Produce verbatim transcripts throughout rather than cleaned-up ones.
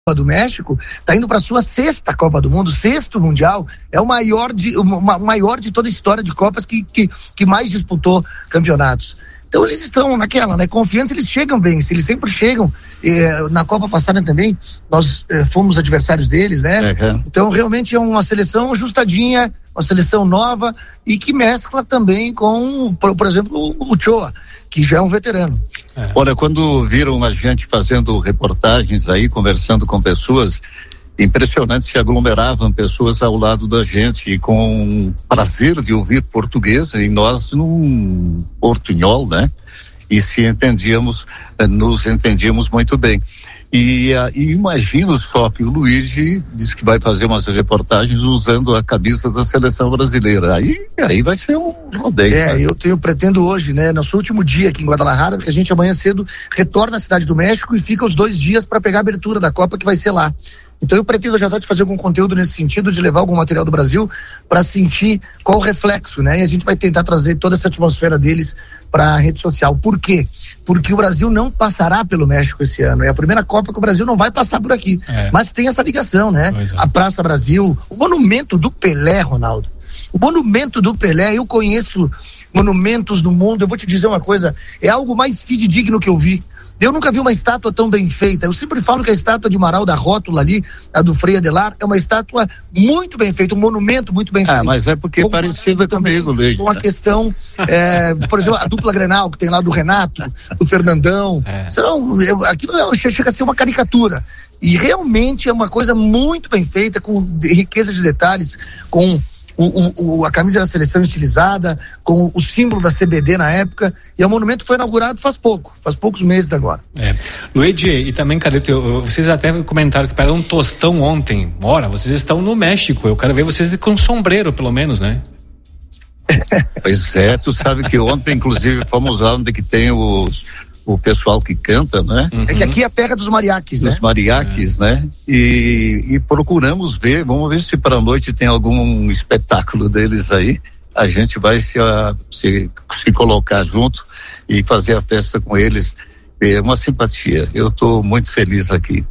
do México, está indo para sua sexta Copa do Mundo, sexto Mundial, é o maior de, o maior de toda a história de Copas que, que, que mais disputou campeonatos. Então eles estão naquela, né, confiantes, eles chegam bem, eles sempre chegam, eh, na Copa passada também, nós eh, fomos adversários deles, né, uhum. Então realmente é uma seleção ajustadinha, uma seleção nova e que mescla também com, por, por exemplo, o Ochoa, que já é um veterano. É. Olha, quando viram a gente fazendo reportagens aí, conversando com pessoas, impressionante, se aglomeravam pessoas ao lado da gente e com prazer de ouvir português e nós num portunhol, né? E se entendíamos, nos entendíamos muito bem. E, uh, e imagino só que o Luigi disse que vai fazer umas reportagens usando a camisa da seleção brasileira. Aí, aí vai ser um rodeio. É, né? eu tenho, pretendo hoje, né, nosso último dia aqui em Guadalajara, porque a gente amanhã cedo retorna à cidade do México e fica os dois dias para pegar a abertura da Copa que vai ser lá. Então eu pretendo já de fazer algum conteúdo nesse sentido, de levar algum material do Brasil para sentir qual o reflexo, né? E a gente vai tentar trazer toda essa atmosfera deles para a rede social. Por quê? Porque o Brasil não passará pelo México esse ano. É a primeira Copa que o Brasil não vai passar por aqui. É. Mas tem essa ligação, né? É. A Praça Brasil, o monumento do Pelé, Ronaldo. O monumento do Pelé, eu conheço monumentos no mundo, eu vou te dizer uma coisa, é algo mais fidedigno que eu vi. Eu nunca vi uma estátua tão bem feita. Eu sempre falo que a estátua de Amaral da Rótula ali, a do Frei Adelar, é uma estátua muito bem feita, um monumento muito bem ah, feito. Ah, mas é porque é parecida comigo, Luiz. Com a questão, é, por exemplo, a dupla Grenal que tem lá do Renato, do Fernandão. É. Senão, eu, aquilo chega a ser uma caricatura. E realmente é uma coisa muito bem feita, com riqueza de detalhes, com O, o, a camisa da seleção estilizada, com o símbolo da C B D na época, e o monumento foi inaugurado faz pouco, faz poucos meses agora. É. Luigi, e também, Carlito, eu, vocês até comentaram que pegaram um tostão ontem. Ora, vocês estão no México, eu quero ver vocês com sombreiro, pelo menos, né? Pois é, tu sabe que ontem, inclusive, fomos lá onde que tem os o pessoal que canta, né? Uhum. É que aqui é a terra dos mariachis, dos né? mariachis, é. né? E, e procuramos ver, vamos ver se para a noite tem algum espetáculo deles aí. A gente vai se, a, se, se colocar junto e fazer a festa com eles. É uma simpatia. Eu estou muito feliz aqui.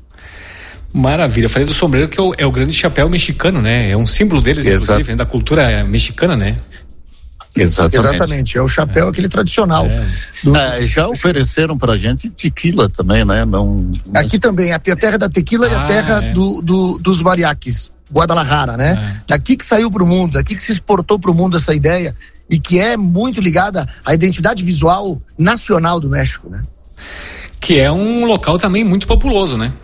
Maravilha. Eu falei do sombreiro que é o, é o grande chapéu mexicano, né? É um símbolo deles, Exato. inclusive, né? Da cultura mexicana, né? Exatamente. Exatamente, é o chapéu é. aquele tradicional. É. Do... É, já ofereceram pra gente tequila também, né? Não... Aqui também, a terra da tequila ah, e a terra é. do, do, dos mariachis, Guadalajara, né? É. Daqui que saiu pro mundo, daqui que se exportou pro mundo essa ideia e que é muito ligada à identidade visual nacional do México, né? Que é um local também muito populoso, né?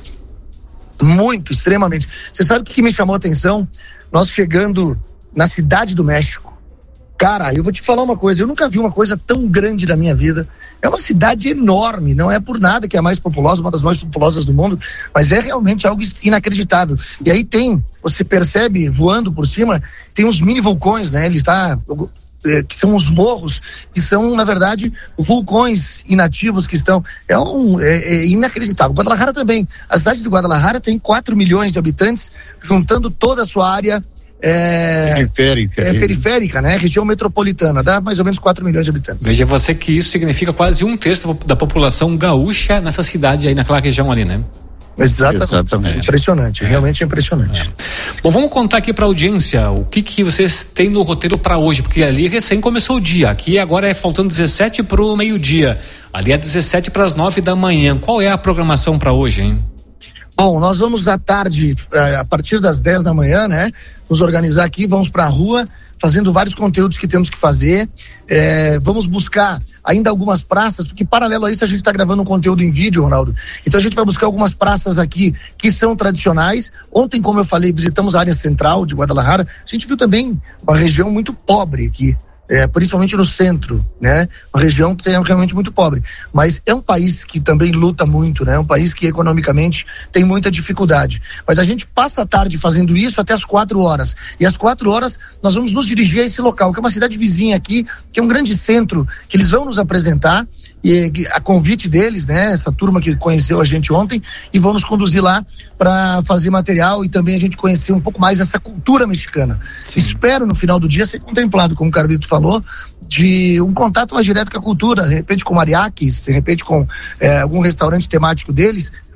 Muito, extremamente. Você sabe o que, que me chamou a atenção? Nós chegando na cidade do México. Cara, eu vou te falar uma coisa, eu nunca vi uma coisa tão grande na minha vida. É uma cidade enorme, não é por nada que é a mais populosa, uma das mais populosas do mundo, mas é realmente algo inacreditável. E aí tem, você percebe, voando por cima, tem uns mini vulcões, né? Ele está, que são os morros, que são, na verdade, vulcões inativos que estão, é, um, é, é inacreditável. Guadalajara também, a cidade de Guadalajara tem quatro milhões de habitantes, juntando toda a sua área É, periférica, é, periférica, né? Região metropolitana, dá mais ou menos quatro milhões de habitantes. Veja você que isso significa quase um terço da população gaúcha nessa cidade aí, naquela região ali, né? Exatamente, Exatamente. Impressionante, é. realmente é impressionante. É. Bom, vamos contar aqui para a audiência o que que vocês têm no roteiro para hoje, porque ali recém começou o dia, aqui agora é faltando dezessete para o meio-dia, ali é dezessete para as nove da manhã. Qual é a programação para hoje, hein? Bom, nós vamos à tarde, a partir das dez da manhã, né? Nos organizar aqui, vamos para a rua, fazendo vários conteúdos que temos que fazer. É, vamos buscar ainda algumas praças, porque paralelo a isso a gente está gravando um conteúdo em vídeo, Ronaldo. Então a gente vai buscar algumas praças aqui que são tradicionais. Ontem, como eu falei, visitamos a área central de Guadalajara. A gente viu também uma região muito pobre aqui. É, principalmente no centro, né? Uma região que é realmente muito pobre, mas é um país que também luta muito, né? É um país que economicamente tem muita dificuldade, mas a gente passa a tarde fazendo isso até as quatro horas, e às quatro horas nós vamos nos dirigir a esse local, que é uma cidade vizinha aqui, que é um grande centro, que eles vão nos apresentar, e a convite deles, né? Essa turma que conheceu a gente ontem, e vão nos conduzir lá para fazer material e também a gente conhecer um pouco mais essa cultura mexicana. Sim. Espero no final do dia ser contemplado, como o Carlito falou, de um contato mais direto com a cultura, de repente com mariachis, de repente com é, algum restaurante temático deles,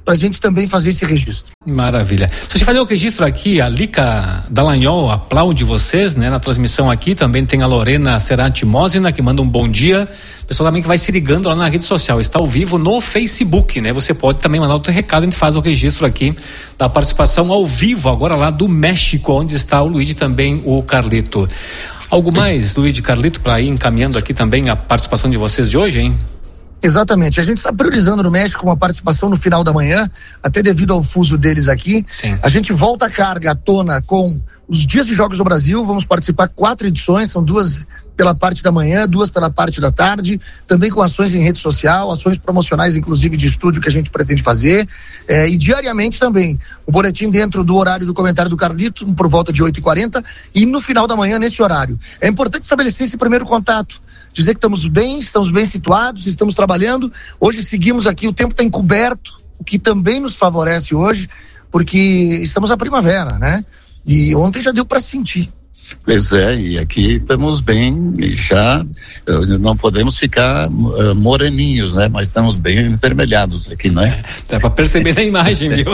para a gente também fazer esse registro. Maravilha. Se você fazer o registro aqui, a Lica Dallagnol aplaude vocês, né? Na transmissão aqui também tem a Lorena Serati Mosina, que manda um bom dia. O pessoal também que vai se ligando lá na rede social, está ao vivo no Facebook, né? Você pode também mandar o teu recado, a gente faz o registro aqui da participação ao vivo, agora lá do México, onde está o Luiz e também o Carlito. Algo mais, Luiz e Carlito, para ir encaminhando aqui também a participação de vocês de hoje, hein? Exatamente, a gente está priorizando no México uma participação no final da manhã, até devido ao fuso deles aqui. Sim. A gente volta a carga à tona com os dias de jogos do Brasil, vamos participar quatro edições, são duas pela parte da manhã, duas pela parte da tarde, também com ações em rede social, ações promocionais, inclusive de estúdio, que a gente pretende fazer, é, e diariamente também, o boletim dentro do horário do comentário do Carlito, por volta de oito e quarenta, e no final da manhã, nesse horário. É importante estabelecer esse primeiro contato, dizer que estamos bem, estamos bem situados, estamos trabalhando, hoje seguimos aqui, o tempo está encoberto, o que também nos favorece hoje, porque estamos na primavera, né? E ontem já deu para sentir. Pois é, e aqui estamos bem, já não podemos ficar uh, moreninhos, né? Mas estamos bem envermelhados aqui, né? Dá para perceber na imagem, viu?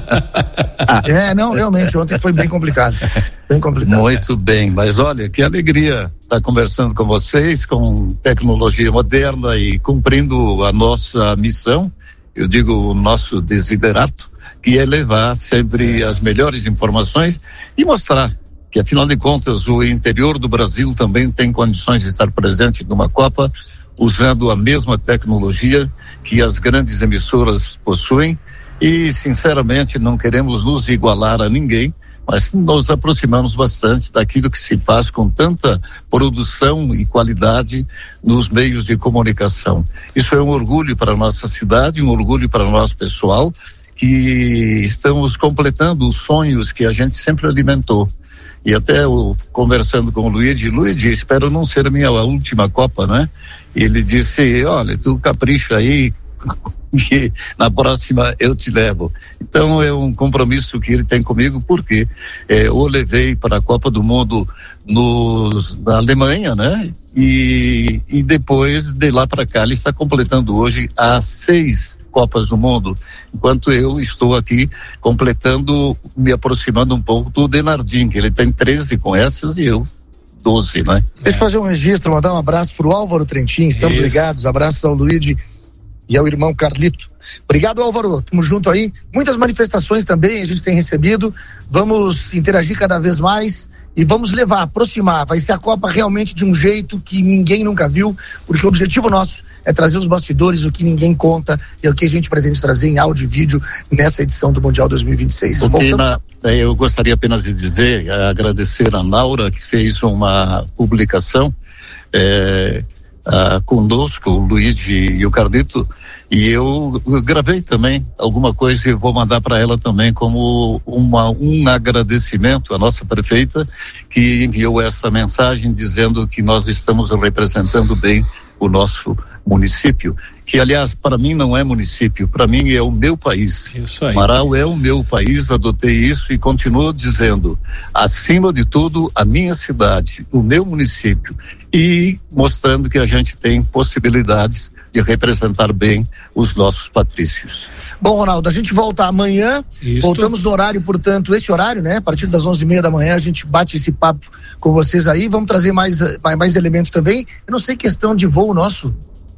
É, não, realmente, ontem foi bem complicado, bem complicado. Muito bem, mas olha, que alegria estar conversando com vocês, com tecnologia moderna e cumprindo a nossa missão, eu digo o nosso desiderato, que é levar sempre as melhores informações e mostrar que, afinal de contas, o interior do Brasil também tem condições de estar presente numa Copa, usando a mesma tecnologia que as grandes emissoras possuem, e, sinceramente, não queremos nos igualar a ninguém, mas nos aproximamos bastante daquilo que se faz com tanta produção e qualidade nos meios de comunicação. Isso é um orgulho para a nossa cidade, um orgulho para o nosso pessoal, que estamos completando os sonhos que a gente sempre alimentou. E até eu, conversando com o Luigi, Luigi, espero não ser a minha última Copa, né? E ele disse, olha, tu capricha aí, que na próxima eu te levo. Então é um compromisso que ele tem comigo, porque é, eu levei para a Copa do Mundo no, na Alemanha, né? E, e depois de lá para cá ele está completando hoje as seis Copas do Mundo, enquanto eu estou aqui completando, me aproximando um pouco do Denardim, que ele tem treze com essas e eu doze, né? Deixa eu fazer um registro, mandar um abraço pro Álvaro Trentin, estamos Isso. ligados, abraços ao Luigi e ao irmão Carlito. Obrigado, Álvaro, tamo junto aí, muitas manifestações também a gente tem recebido, vamos interagir cada vez mais e vamos levar, aproximar, vai ser a Copa realmente de um jeito que ninguém nunca viu, porque o objetivo nosso é trazer os bastidores, o que ninguém conta e o que a gente pretende trazer em áudio e vídeo nessa edição do Mundial dois mil e vinte e seis. Na, eu gostaria apenas de dizer, agradecer a Naura, que fez uma publicação é, a, conosco, o Luiz e o Carlito, e eu, eu gravei também alguma coisa e vou mandar para ela também como uma, um agradecimento à nossa prefeita, que enviou essa mensagem dizendo que nós estamos representando bem o nosso município, que aliás para mim não é município, para mim é o meu país. Isso aí. Marau é o meu país, adotei isso e continuo dizendo, acima de tudo a minha cidade, o meu município, e mostrando que a gente tem possibilidades de representar bem os nossos patrícios. Bom, Ronaldo, a gente volta amanhã, Isto. voltamos no horário, portanto, esse horário, né? A partir das onze e meia da manhã a gente bate esse papo com vocês aí, vamos trazer mais, mais, mais elementos também. Eu não sei, questão de voo nosso.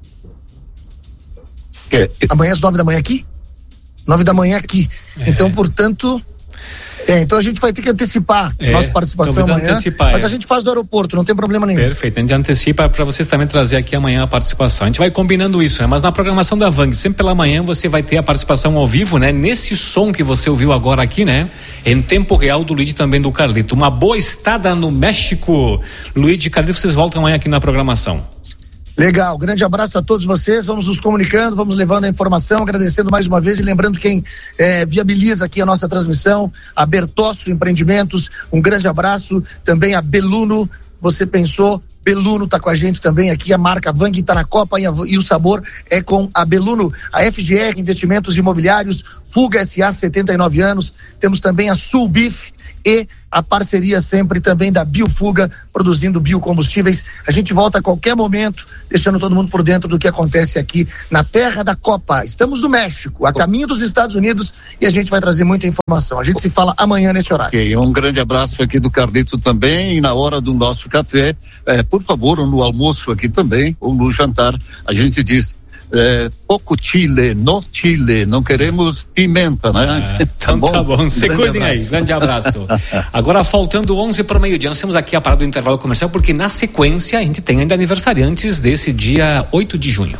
É, amanhã às nove da manhã aqui? Nove da manhã aqui. É. Então, portanto, é, então a gente vai ter que antecipar é, nossa participação amanhã, antecipar, mas é. a gente faz do aeroporto, não tem problema nenhum. Perfeito, a gente antecipa para vocês também trazer aqui amanhã a participação. A gente vai combinando isso, né? Mas na programação da Vang, sempre pela manhã você vai ter a participação ao vivo, né? Nesse som que você ouviu agora aqui, né? Em tempo real do Luiz e também do Carlito. Uma boa estada no México. Luiz e Carlito, vocês voltam amanhã aqui na programação. Legal, grande abraço a todos vocês, vamos nos comunicando, vamos levando a informação, agradecendo mais uma vez e lembrando quem é, viabiliza aqui a nossa transmissão, a Bertosso Empreendimentos, um grande abraço, também a Beluno, você pensou, Beluno está com a gente também aqui, a marca Vang está na Copa e, a, e o sabor é com a Beluno, a F G R Investimentos Imobiliários, Fuga S A, setenta e nove anos, temos também a Sul Beef e a parceria sempre também da Biofuga, produzindo biocombustíveis. A gente volta a qualquer momento, deixando todo mundo por dentro do que acontece aqui na terra da Copa. Estamos no México, a caminho dos Estados Unidos, e a gente vai trazer muita informação. A gente se fala amanhã nesse horário. Ok, um grande abraço aqui do Carlito também, e na hora do nosso café, eh, por favor, no almoço aqui também, ou no jantar, a gente diz É, pouco chile, no chile, não queremos pimenta, né? É, então tá bom, tá bom. Se cuidem aí, grande abraço. Agora, faltando onze para o meio-dia, nós temos aqui a parada do intervalo comercial, porque na sequência a gente tem ainda aniversariantes desse dia oito de junho.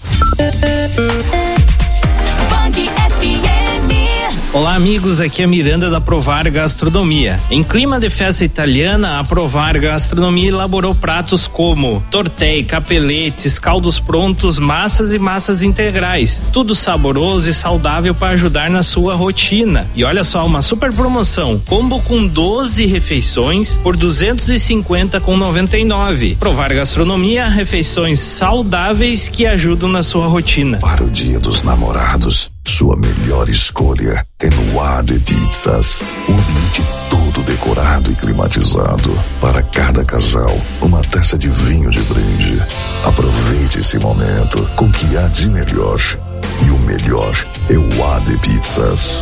Olá amigos, aqui é Miranda da Provar Gastronomia. Em clima de festa italiana, a Provar Gastronomia elaborou pratos como tortei, capeletes, caldos prontos, massas e massas integrais. Tudo saboroso e saudável para ajudar na sua rotina. E olha só, uma super promoção, combo com doze refeições por duzentos e cinquenta com noventa e nove. Provar Gastronomia, refeições saudáveis que ajudam na sua rotina. Para o Dia dos Namorados, sua melhor escolha é no A D Pizzas. O ambiente todo decorado e climatizado. Para cada casal, uma taça de vinho de brinde. Aproveite esse momento com o que há de melhor. E o melhor é o A D Pizzas.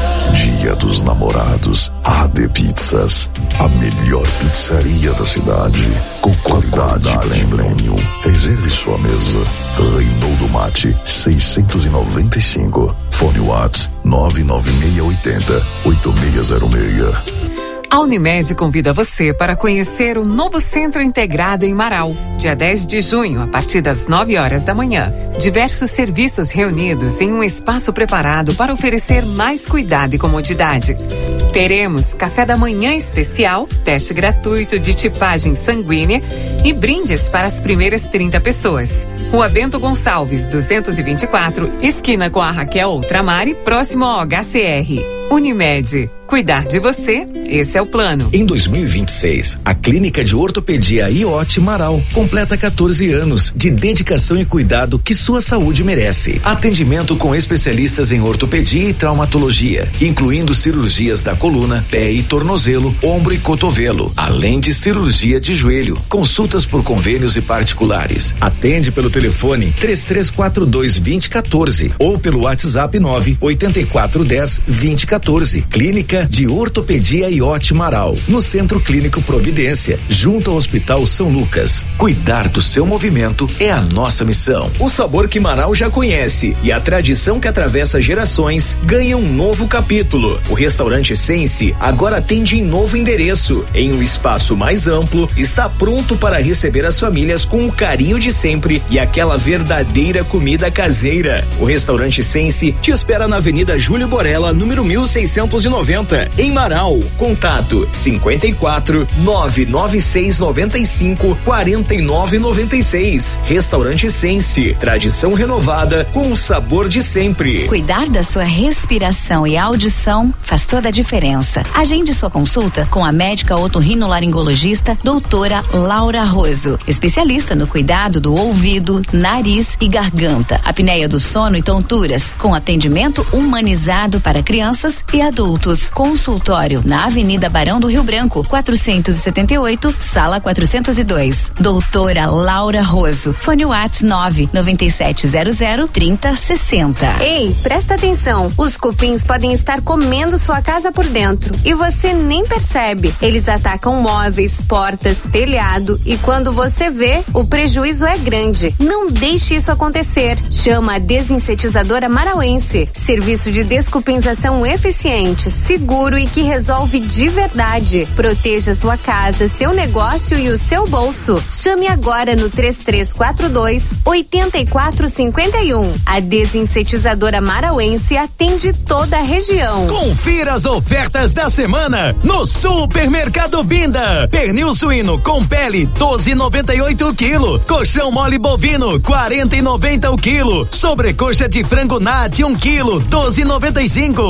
Dia dos Namorados, A D Pizzas. A melhor pizzaria da cidade. Com qualidade premium. Reserve sua mesa. Reinaldo Mate, seiscentos e noventa e cinco. Fone Whats nove nove seis oito zero oito seis zero seis. A Unimed convida você para conhecer o novo Centro Integrado em Marau, dia dez de junho, a partir das nove horas da manhã. Diversos serviços reunidos em um espaço preparado para oferecer mais cuidado e comodidade. Teremos café da manhã especial, teste gratuito de tipagem sanguínea e brindes para as primeiras trinta pessoas. Rua Bento Gonçalves, duzentos e vinte e quatro, esquina com a Raquel Outramari, próximo ao H C R. Unimed. Cuidar de você, esse é o plano. Em dois mil e vinte e seis, a Clínica de Ortopedia I O T Marau completa quatorze anos de dedicação e cuidado que sua saúde merece. Atendimento com especialistas em ortopedia e traumatologia, incluindo cirurgias da coluna, pé e tornozelo, ombro e cotovelo, além de cirurgia de joelho. Consultas por convênios e particulares. Atende pelo telefone três três quatro dois, dois zero um quatro ou pelo WhatsApp nove oito quatro um zero, dois zero um quatro. Clínica de Ortopedia I O T Marau, no Centro Clínico Providência, junto ao Hospital São Lucas. Cuidar do seu movimento é a nossa missão. O sabor que Marau já conhece e a tradição que atravessa gerações ganha um novo capítulo. O restaurante Sense agora atende em novo endereço, em um espaço mais amplo, está pronto para receber as famílias com o carinho de sempre e aquela verdadeira comida caseira. O restaurante Sense te espera na Avenida Júlio Borella, número mil seiscentos e noventa, em Marau. Contato cinquenta e quatro, nove nove seis noventa e cinco, quarenta e nove noventa e seis. Restaurante Sense, tradição renovada com o sabor de sempre. Cuidar da sua respiração e audição faz toda a diferença. Agende sua consulta com a médica otorrinolaringologista doutora Laura Roso, especialista no cuidado do ouvido, nariz e garganta, apneia do sono e tonturas, com atendimento humanizado para crianças e adultos. Consultório na Avenida Barão do Rio Branco, quatrocentos e setenta e oito, sala quatrocentos e dois. Doutora Laura Roso. Fone Whats nove nove sete zero zero, três zero seis zero. Ei, presta atenção. Os cupins podem estar comendo sua casa por dentro e você nem percebe. Eles atacam móveis, portas, telhado e quando você vê, o prejuízo é grande. Não deixe isso acontecer. Chama a Desinsetizadora Marauense. Serviço de descupinzação eficiente, seguro e que resolve de verdade. Proteja sua casa, seu negócio e o seu bolso. Chame agora no três três quatro dois, oito quatro cinco um. A Desinsetizadora Marauense atende toda a região. Confira as ofertas da semana no Supermercado Binda. Pernil suíno com pele doze e noventa e oito o quilo. Colchão mole bovino quarenta e noventa o quilo. Sobrecoxa de frango nat um quilo doze e noventa e cinco. Pão de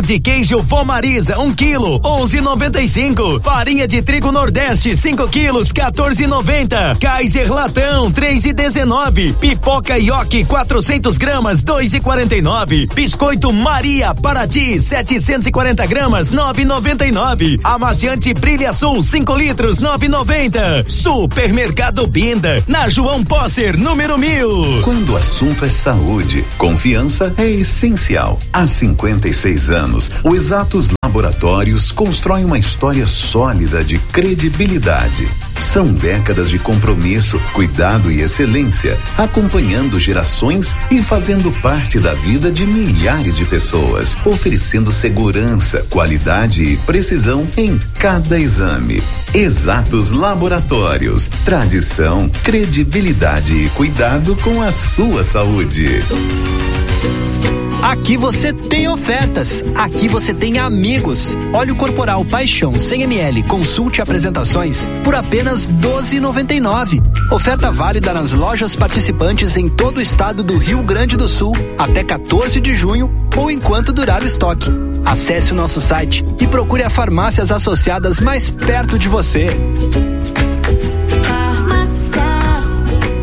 de queijo Pomariza, um quilo, onze e noventa e cinco. Farinha de trigo Nordeste, cinco quilos, quatorze e noventa. Kaiser Latão, três e dezenove. Pipoca Yoki, quatrocentos gramas, dois e quarenta e nove. Biscoito Maria Paraty, setecentos e quarenta gramas, nove e noventa e nove. Amaciante Brilha Sul, cinco litros, nove e noventa. Supermercado Binda, na João Posser, número mil. Quando o assunto é saúde, confiança é essencial. Há cinquenta e seis anos, o Exatos Laboratórios constrói uma história sólida de credibilidade. São décadas de compromisso, cuidado e excelência, acompanhando gerações e fazendo parte da vida de milhares de pessoas, oferecendo segurança, qualidade e precisão em cada exame. Exatos Laboratórios, tradição, credibilidade e cuidado com a sua saúde. Aqui você tem ofertas, aqui você tem amigos. Óleo corporal Paixão cem mililitros, consulte apresentações por apenas doze e noventa e nove. Oferta válida nas lojas participantes em todo o estado do Rio Grande do Sul até quatorze de junho ou enquanto durar o estoque. Acesse o nosso site e procure as farmácias associadas mais perto de você. Farmácias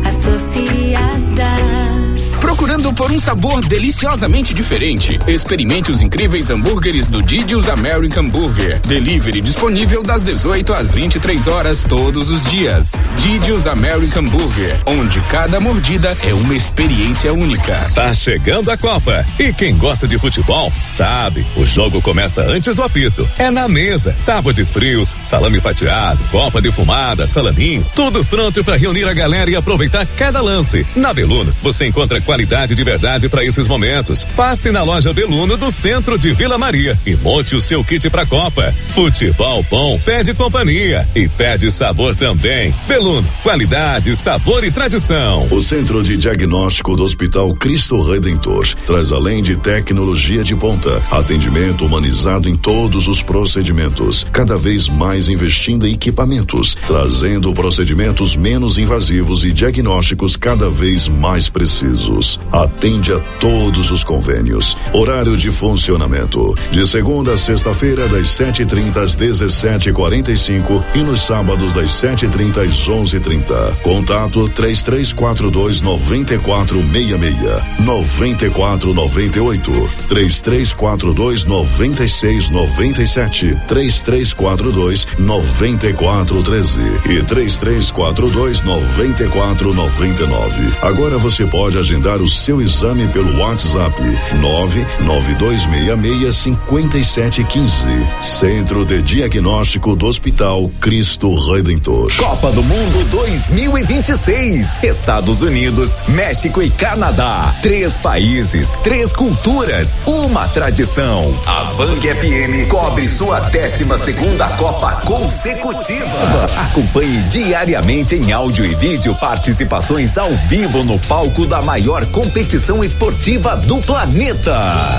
Associadas. Procurando por um sabor deliciosamente diferente? Experimente os incríveis hambúrgueres do Didi's American Burger. Delivery disponível das dezoito às vinte e três horas todos os dias. Didi's American Burger, onde cada mordida é uma experiência única. Tá chegando a Copa e quem gosta de futebol sabe, o jogo começa antes do apito. É na mesa, tábua de frios, salame fatiado, copa defumada, salaminho, tudo pronto para reunir a galera e aproveitar cada lance. Na Beluno, você encontra qualidade de verdade para esses momentos. Passe na loja Beluno do centro de Vila Maria e monte o seu kit pra Copa. Futebol bom pede companhia e pede sabor também. Beluno, qualidade, sabor e tradição. O Centro de Diagnóstico do Hospital Cristo Redentor traz, além de tecnologia de ponta, atendimento humanizado em todos os procedimentos, cada vez mais investindo em equipamentos, trazendo procedimentos menos invasivos e diagnósticos cada vez mais precisos. Atende a todos os convênios. Horário de funcionamento: de segunda a sexta-feira, das sete e trinta às dezessete e quarenta e cinco e nos sábados das sete e trinta às onze e trinta. Contato três três quatro dois nove quatro seis seis, nove quatro nove oito, três três quatro dois nove seis nove sete, três três quatro dois nove quatro um três e três três quatro dois nove quatro nove nove. Agora você pode agendar o seu exame pelo WhatsApp nove nove dois seis seis cinco sete um cinco. Centro de Diagnóstico do Hospital Cristo Redentor. Copa do Mundo dois mil e vinte e seis. Estados Unidos, México e Canadá. Três países, três culturas, uma tradição. A Vang F M cobre sua décima segunda Copa consecutiva. Acompanhe diariamente em áudio e vídeo participações ao vivo no palco da maior competição esportiva do planeta.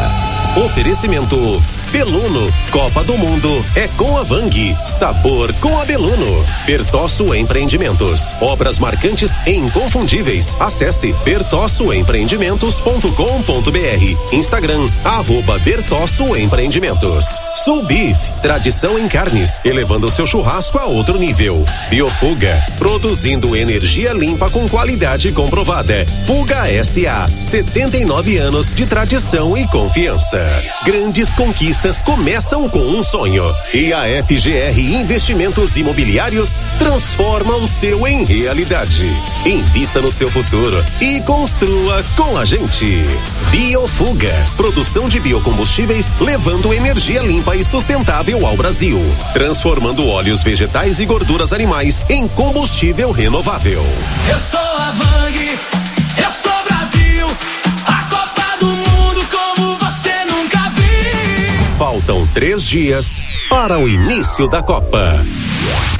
Oferecimento Beluno, Copa do Mundo é com a Vang, sabor com a Beluno. Bertosso Empreendimentos, obras marcantes e inconfundíveis. Acesse bertosso empreendimentos ponto com ponto br. Instagram, arroba Bertosso Empreendimentos. Soul Beef, tradição em carnes, elevando seu churrasco a outro nível. Biofuga, produzindo energia limpa com qualidade comprovada. Fuga S A, setenta e nove anos de tradição e confiança. Grandes conquistas começam com um sonho. E a F G R Investimentos Imobiliários transforma o seu em realidade. Invista no seu futuro e construa com a gente. Biofuga, produção de biocombustíveis levando energia limpa e sustentável ao Brasil, transformando óleos vegetais e gorduras animais em combustível renovável. Eu sou a Vang, eu sou Brasil, a Copa do Mundo como você nunca viu. Faltam três dias para o início da Copa.